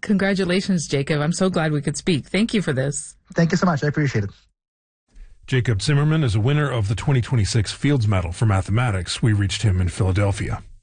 Congratulations, Jacob. I'm so glad we could speak. Thank you for this. Thank you so much. I appreciate it. Jacob Zimmerman is a winner of the 2026 Fields Medal for Mathematics. We reached him in Philadelphia.